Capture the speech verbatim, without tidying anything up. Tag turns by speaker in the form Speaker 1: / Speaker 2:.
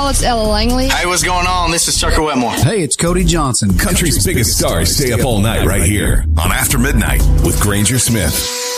Speaker 1: it's Ella Langley.
Speaker 2: Hey, what's going on? This is Tucker Wetmore.
Speaker 3: Hey, it's Cody Johnson.
Speaker 4: Country's biggest stars stay up all night right here on After Midnight with Granger Smith.